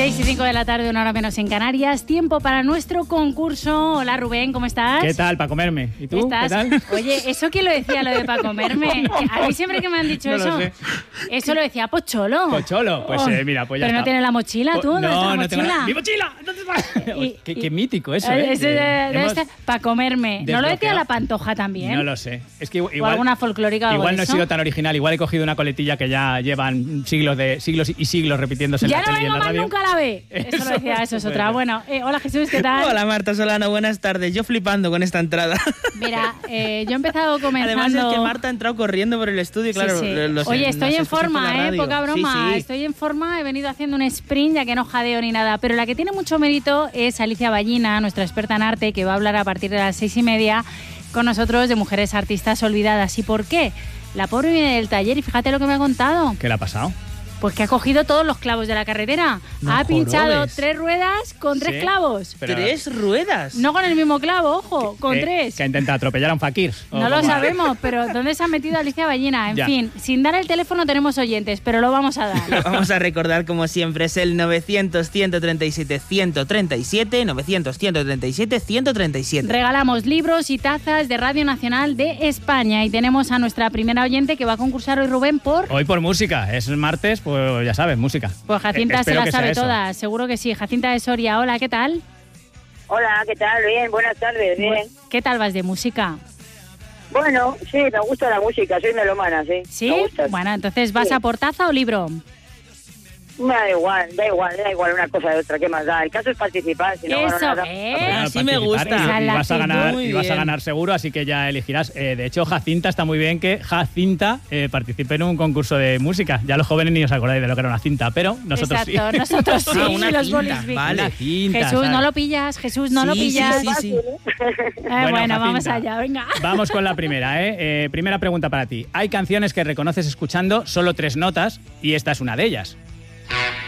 6:05 de la tarde, 1 hora menos en Canarias. Tiempo para nuestro concurso. Hola Rubén, ¿cómo estás? ¿Qué tal, para comerme? ¿Y tú? ¿Qué tal? Oye, ¿eso quién lo decía, lo de para comerme? A mí siempre que me han dicho No eso, lo sé. eso lo decía Pocholo. Pocholo, pues mira, pues ya Pero está. no tienes la mochila, tú, ¿dónde está la no tengo mochila? ¡Mi mochila! ¿Dónde está? Qué mítico eso, Eso ¿eh? debe estar para comerme. ¿No lo decía desbloqueado. la Pantoja también? No lo sé. Es que ¿O igual, alguna folclórica o algo igual de no he eso? sido tan original. Igual he cogido una coletilla que ya llevan siglos y siglos repitiéndose en Ya la no tele y en vengo la más radio. nunca a la vez. Eso lo decía, eso es otra. Bueno, hola Jesús, ¿qué tal? Hola Marta Solano, buenas tardes. Yo flipando con esta entrada. Mira, yo he empezado comenzando... Además es que Marta ha entrado corriendo por el estudio, claro. Sí, sí. Oye, Oye, estoy en forma, poca broma. Sí. Estoy en forma, he venido haciendo un sprint, ya que no jadeo ni nada. Pero la que tiene mucho mérito es Alicia Ballina, nuestra experta en arte, que va a hablar a partir de las 6:30 con nosotros de mujeres artistas olvidadas. ¿Y por qué? La pobre viene del taller y fíjate lo que me ha contado. ¿Qué le ha pasado? Pues que ha cogido todos los clavos de la carretera. No Ha pinchado jorobes. 3 ruedas con 3 Sí. clavos. Pero- 3 ruedas. No con el mismo clavo, ojo, con 3. Que intenta atropellar a un fakir. No lo sabemos, pero ¿dónde se ha metido Alicia Ballina? En Ya. fin, sin dar el teléfono tenemos oyentes, pero lo vamos a dar. Vamos a recordar, como siempre, es el 900-137-137, 900-137-137. Regalamos libros y tazas de Radio Nacional de España y tenemos a nuestra primera oyente que va a concursar hoy, Rubén, por... Hoy por música. Es martes, pues ya sabes, música. Pues Jacinta se Espero la que sea sabe eso. todas, seguro que sí. Jacinta de Soria, hola, ¿qué tal? Hola, ¿qué tal? Bien, buenas tardes, bien. ¿Qué tal vas de música? Bueno, sí, me gusta la música, soy melomana, sí. ¿Sí? Me gusta. Bueno, entonces, ¿vas Sí. a por taza o libro? Me da igual una cosa de otra, ¿qué más da? El caso es participar, si no gano Eso, nada. Así me gusta. Esa es Y la vas a ganar, actitud. Muy y vas a bien. ganar seguro, así que ya elegirás. De hecho, Jacinta está muy bien que Jacinta participe en un concurso de música. Ya los jóvenes ni os acordáis de lo que era una cinta, pero nosotros Exacto, sí. nosotros sí, Ah, una los cinta, bolis Vic. vale. Una cinta, Jesús, ¿sabes? no lo pillas, Jesús, no lo Sí, pillas. sí. Bueno, vamos Jacinta, allá, venga. Vamos con la primera, ¿eh? Primera pregunta para ti. Hay canciones que reconoces escuchando solo 3 notas y esta es una de ellas.